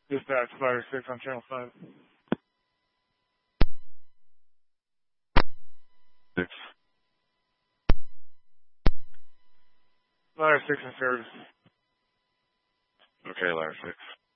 Dispatch Ladder 6 on Channel 5. 6. Ladder 6 in service. Okay, Ladder 6.